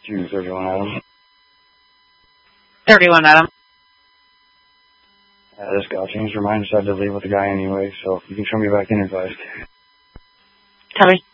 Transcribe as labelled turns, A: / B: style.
A: 231 Adam.
B: 31 Adam.
A: This gal changed her mind, decided to leave with the guy anyway, so you can show me back in advised.
B: Copy.